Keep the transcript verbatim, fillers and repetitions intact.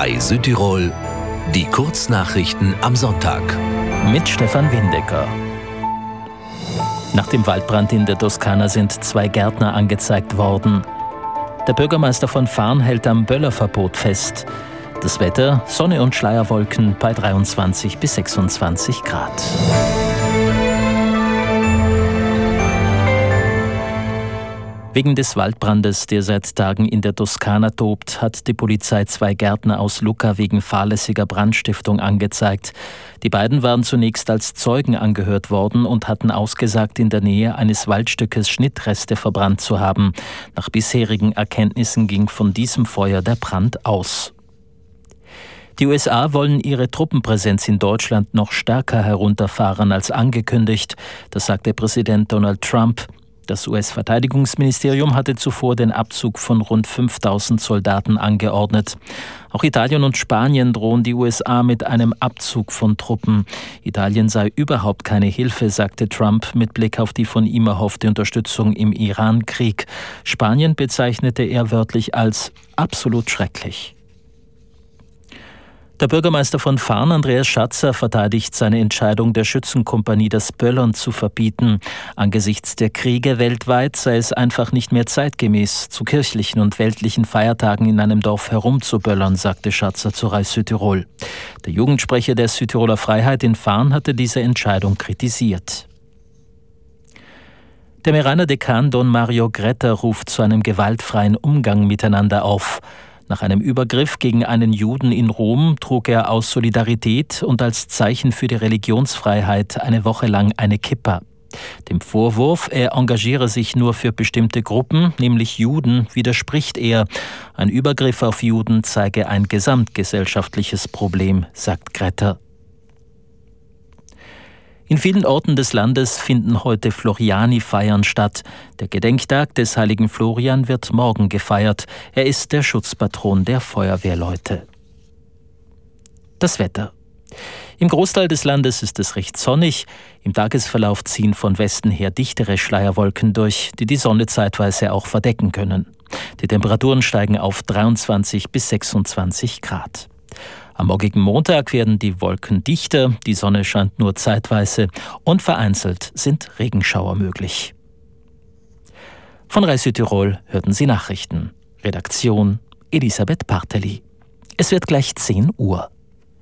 Bei Südtirol die Kurznachrichten am Sonntag. Mit Stefan Windecker. Nach dem Waldbrand in der Toskana sind zwei Gärtner angezeigt worden. Der Bürgermeister von Farn hält am Böllerverbot fest. Das Wetter: Sonne und Schleierwolken bei dreiundzwanzig bis sechsundzwanzig Grad. Wegen des Waldbrandes, der seit Tagen in der Toskana tobt, hat die Polizei zwei Gärtner aus Lucca wegen fahrlässiger Brandstiftung angezeigt. Die beiden waren zunächst als Zeugen angehört worden und hatten ausgesagt, in der Nähe eines Waldstückes Schnittreste verbrannt zu haben. Nach bisherigen Erkenntnissen ging von diesem Feuer der Brand aus. Die U S A wollen ihre Truppenpräsenz in Deutschland noch stärker herunterfahren als angekündigt. Das sagte Präsident Donald Trump. Das U S-Verteidigungsministerium hatte zuvor den Abzug von rund fünftausend Soldaten angeordnet. Auch Italien und Spanien drohen die U S A mit einem Abzug von Truppen. Italien sei überhaupt keine Hilfe, sagte Trump mit Blick auf die von ihm erhoffte Unterstützung im Iran-Krieg. Spanien bezeichnete er wörtlich als absolut schrecklich. Der Bürgermeister von Farn, Andreas Schatzer, verteidigt seine Entscheidung der Schützenkompanie, das Böllern zu verbieten. Angesichts der Kriege weltweit sei es einfach nicht mehr zeitgemäß, zu kirchlichen und weltlichen Feiertagen in einem Dorf herumzuböllern, sagte Schatzer zu Reis Südtirol. Der Jugendsprecher der Südtiroler Freiheit in Farn hatte diese Entscheidung kritisiert. Der Meraner Dekan Don Mario Gretta ruft zu einem gewaltfreien Umgang miteinander auf. Nach einem Übergriff gegen einen Juden in Rom trug er aus Solidarität und als Zeichen für die Religionsfreiheit eine Woche lang eine Kippa. Dem Vorwurf, er engagiere sich nur für bestimmte Gruppen, nämlich Juden, widerspricht er. Ein Übergriff auf Juden zeige ein gesamtgesellschaftliches Problem, sagt Gretta. In vielen Orten des Landes finden heute Floriani-Feiern statt. Der Gedenktag des heiligen Florian wird morgen gefeiert. Er ist der Schutzpatron der Feuerwehrleute. Das Wetter. Im Großteil des Landes ist es recht sonnig. Im Tagesverlauf ziehen von Westen her dichtere Schleierwolken durch, die die Sonne zeitweise auch verdecken können. Die Temperaturen steigen auf dreiundzwanzig bis sechsundzwanzig Grad. Am morgigen Montag werden die Wolken dichter, die Sonne scheint nur zeitweise und vereinzelt sind Regenschauer möglich. Von Reis Südtirol hörten Sie Nachrichten. Redaktion Elisabeth Parteli. Es wird gleich zehn Uhr.